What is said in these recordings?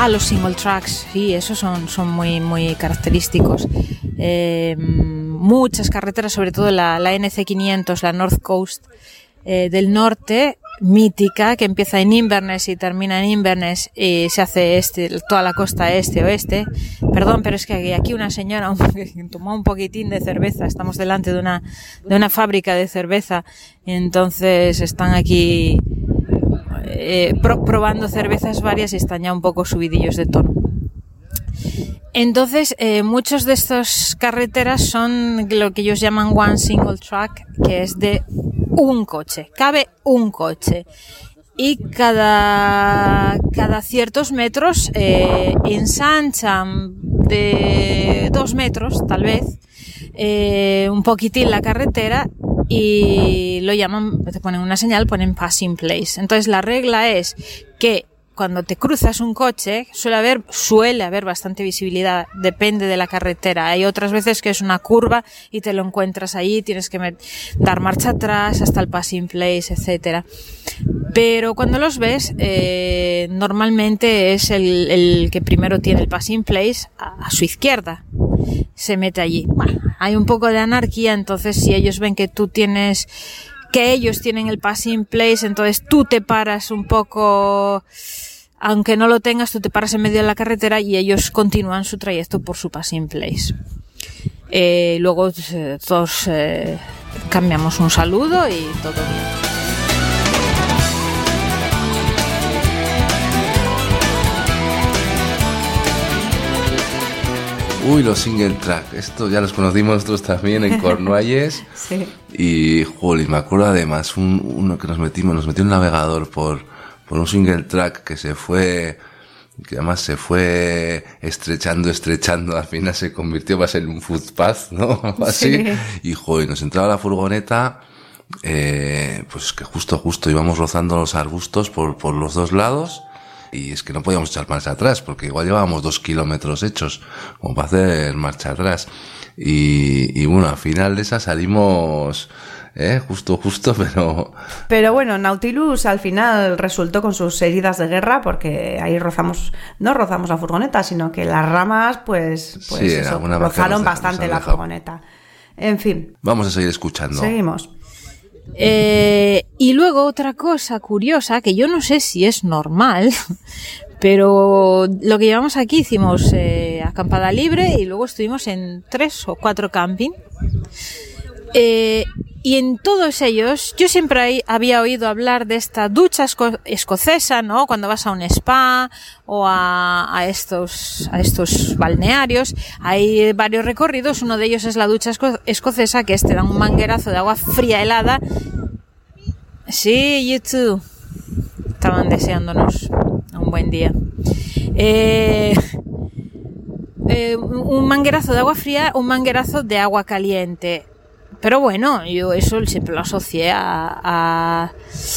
Los single tracks, sí, esos son muy característicos. Muchas carreteras, sobre todo la NC500, la North Coast del norte, mítica, que empieza en Inverness y termina en Inverness y se hace toda la costa este-oeste. Perdón, pero es que aquí una señora tomó un poquitín de cerveza. Estamos delante de una fábrica de cerveza, entonces están aquí probando cervezas varias y están ya un poco subidillos de tono. Entonces, muchos de estas carreteras son lo que ellos llaman one single track, que es de un coche, cabe un coche. Y cada ciertos metros ensanchan de 2 metros, tal vez, un poquitín la carretera y lo llaman, te ponen una señal, ponen passing place. Entonces la regla es que cuando te cruzas un coche suele haber bastante visibilidad, depende de la carretera. Hay otras veces que es una curva y te lo encuentras ahí, tienes que dar marcha atrás hasta el passing place, etcétera. Pero cuando los ves, normalmente es el que primero tiene el passing place a su izquierda. Se mete allí. Bueno, hay un poco de anarquía, entonces si ellos ven que ellos tienen el passing place, entonces tú te paras un poco, aunque no lo tengas, tú te paras en medio de la carretera y ellos continúan su trayecto por su passing place. Luego todos cambiamos un saludo y todo bien. Uy, los single track, esto ya los conocimos nosotros también en Cornualles. Sí. Y, jolín, me acuerdo además uno que nos metió un navegador por un single track que además se fue estrechando, al final se convirtió para ser un footpath, ¿no? Algo así. Sí. Y, jolín, nos entraba la furgoneta, pues que justo íbamos rozando los arbustos por los dos lados. Y es que no podíamos echar marcha atrás, porque igual llevábamos 2 kilómetros hechos, como para hacer marcha atrás. Y bueno, al final de esa salimos, justo, Pero bueno, Nautilus al final resultó con sus heridas de guerra, porque ahí no rozamos la furgoneta, sino que las ramas, pues sí, eso, rozaron bastante la furgoneta. En fin. Vamos a seguir escuchando. Seguimos. Y luego otra cosa curiosa, que yo no sé si es normal, pero lo que llevamos aquí hicimos acampada libre y luego estuvimos en 3 o 4 camping. Y en todos ellos, yo siempre había oído hablar de esta ducha escocesa, ¿no? Cuando vas a un spa o a estos balnearios, hay varios recorridos. Uno de ellos es la ducha escocesa, que te dan un manguerazo de agua fría helada. Sí, you too. Estaban deseándonos un buen día. Un manguerazo de agua fría, un manguerazo de agua caliente. Pero bueno, yo eso siempre lo asocié a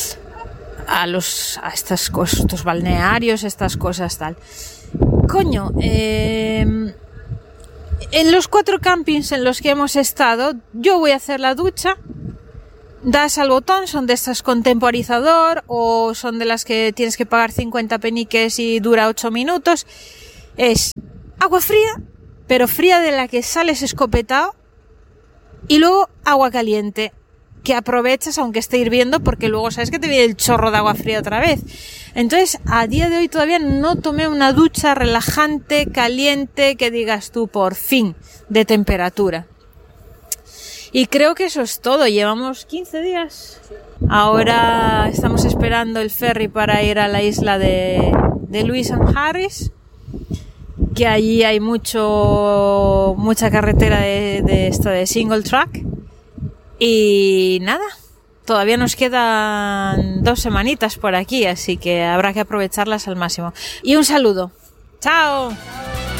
estos balnearios, estas cosas tal. Coño, en los 4 campings en los que hemos estado, yo voy a hacer la ducha, das al botón, son de estas con temporizador o son de las que tienes que pagar 50 peniques y dura 8 minutos. Es agua fría, pero fría de la que sales escopetado. Y luego agua caliente, que aprovechas aunque esté hirviendo, porque luego sabes que te viene el chorro de agua fría otra vez. Entonces, a día de hoy todavía no tomé una ducha relajante, caliente, que digas tú, por fin, de temperatura. Y creo que eso es todo. Llevamos 15 días. Ahora estamos esperando el ferry para ir a la isla de Lewis and Harris, que allí hay mucha carretera de single track. Y nada, todavía nos quedan 2 semanitas por aquí, así que habrá que aprovecharlas al máximo. Y un saludo. ¡Chao!